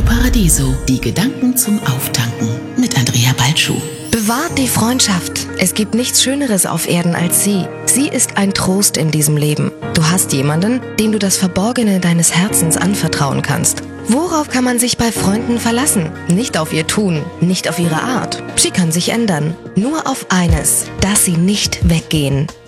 Paradiso, die Gedanken zum Auftanken mit Andrea Balschuh. Bewahrt die Freundschaft. Es gibt nichts Schöneres auf Erden als sie. Sie ist ein Trost in diesem Leben. Du hast jemanden, dem du das Verborgene deines Herzens anvertrauen kannst. Worauf kann man sich bei Freunden verlassen? Nicht auf ihr Tun, nicht auf ihre Art. Sie kann sich ändern. Nur auf eines, dass sie nicht weggehen.